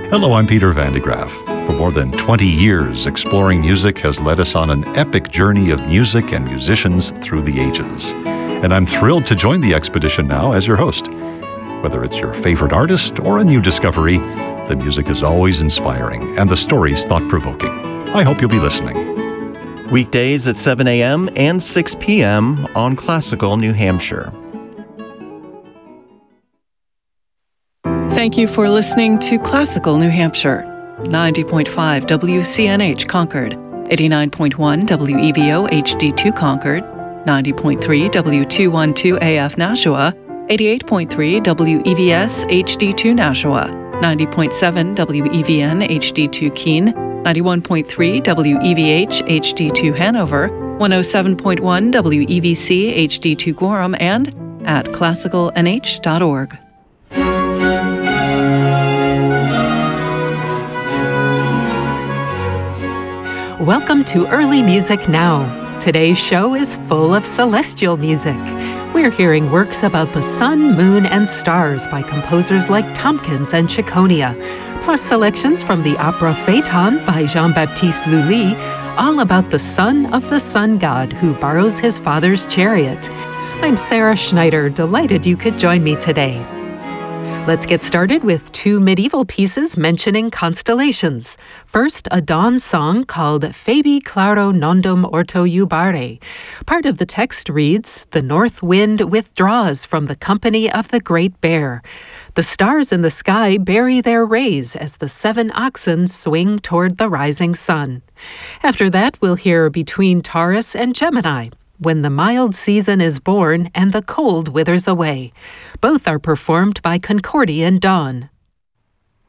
Hello, I'm Peter Van de Graaf. For more than 20 years, Exploring Music has led us on an epic journey of music and musicians through the ages. And I'm thrilled to join the expedition now as your host. Whether it's your favorite artist or a new discovery, the music is always inspiring and the stories thought-provoking. I hope you'll be listening. Weekdays at 7 a.m. and 6 p.m. on Classical New Hampshire. Thank you for listening to Classical New Hampshire. 90.5 WCNH Concord, 89.1 WEVO HD2 Concord, 90.3 W212 AF Nashua, 88.3 WEVS HD2 Nashua, 90.7 WEVN HD2 Keene, 91.3 WEVH HD2 Hanover, 107.1 WEVC HD2 Gorham, and at classicalnh.org. Welcome to Early Music Now. Today's show is full of celestial music. We're hearing works about the sun, moon, and stars by composers like Tompkins and Ciconia, plus selections from the opera Phaeton by Jean-Baptiste Lully, all about the son of the sun god who borrows his father's chariot. I'm Sarah Schneider, delighted you could join me today. Let's get started with two medieval pieces mentioning constellations. First, a dawn song called Fabi claro nondum orto iubare. Part of the text reads, "The north wind withdraws from the company of the great bear. The stars in the sky bury their rays as the 7 oxen swing toward the rising sun." After that, we'll hear Between Taurus and Gemini, When the mild season is born and the cold withers away. Both are performed by Concordian Dawn.